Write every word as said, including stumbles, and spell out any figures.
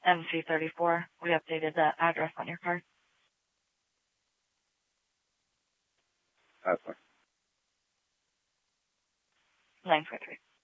M C thirty-four. We updated the address on your card. That's fine. nine four three.